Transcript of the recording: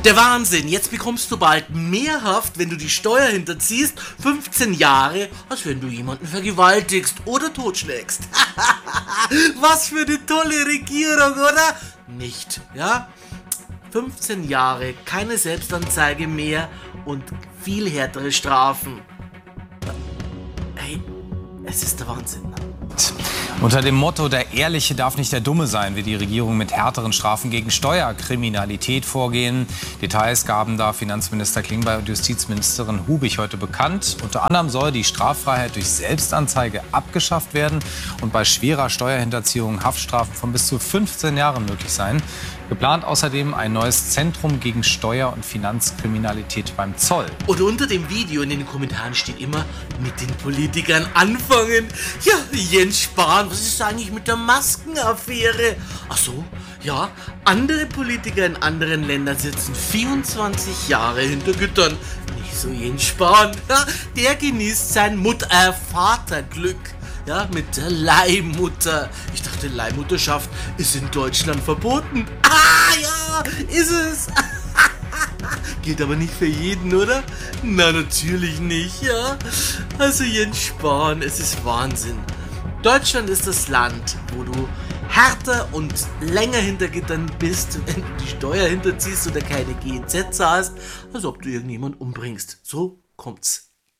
Der Wahnsinn, jetzt bekommst du bald mehr Haft, wenn du die Steuer hinterziehst, 15 Jahre, als wenn du jemanden vergewaltigst oder totschlägst. Was für eine tolle Regierung, oder? Nicht, ja? 15 Jahre, keine Selbstanzeige mehr und viel härtere Strafen. Hey, es ist der Wahnsinn. Unter dem Motto, der Ehrliche darf nicht der Dumme sein, will die Regierung mit härteren Strafen gegen Steuerkriminalität vorgehen. Details gaben da Finanzminister Klingbeil und Justizministerin Hubig heute bekannt. Unter anderem soll die Straffreiheit durch Selbstanzeige abgeschafft werden und bei schwerer Steuerhinterziehung Haftstrafen von bis zu 15 Jahren möglich sein. Geplant außerdem ein neues Zentrum gegen Steuer- und Finanzkriminalität beim Zoll. Und unter dem Video in den Kommentaren steht immer, mit den Politikern anfangen. Ja, Jens Spahn, was ist eigentlich mit der Maskenaffäre? Ach so, ja, andere Politiker in anderen Ländern sitzen 24 Jahre hinter Gittern. Nicht so Jens Spahn, ja, der genießt sein Vaterglück. Ja, mit der Leihmutter. Ich dachte, Leihmutterschaft ist in Deutschland verboten. Ah, ja, ist es. Gilt aber nicht für jeden, oder? Na, natürlich nicht, ja. Also Jens Spahn, es ist Wahnsinn. Deutschland ist das Land, wo du härter und länger hinter Gittern bist, wenn du die Steuer hinterziehst oder keine GEZ zahlst, als ob du irgendjemanden umbringst. So kommt's.